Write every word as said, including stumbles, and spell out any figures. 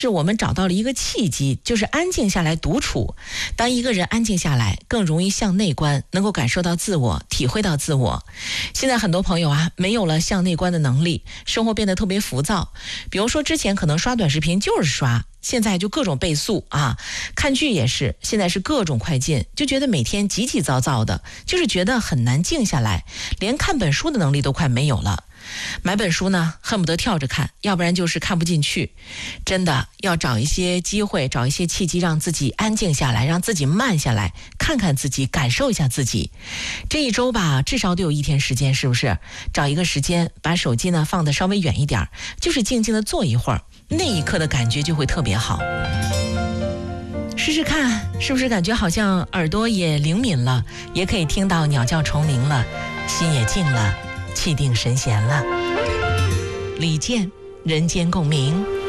是我们找到了一个契机，就是安静下来独处。当一个人安静下来，更容易向内观，能够感受到自我，体会到自我。现在很多朋友啊，没有了向内观的能力，生活变得特别浮躁。比如说之前可能刷短视频就是刷，现在就各种倍速啊，看剧也是，现在是各种快进，就觉得每天急急躁躁的，就是觉得很难静下来，连看本书的能力都快没有了。买本书呢，恨不得跳着看，要不然就是看不进去。真的要找一些机会，找一些契机，让自己安静下来，让自己慢下来，看看自己，感受一下自己。这一周吧，至少得有一天时间，是不是？找一个时间，把手机呢放得稍微远一点，就是静静的坐一会儿，那一刻的感觉就会特别好。试试看，是不是感觉好像耳朵也灵敏了，也可以听到鸟叫虫鸣了，心也静了，气定神闲了。李健，人间共鸣。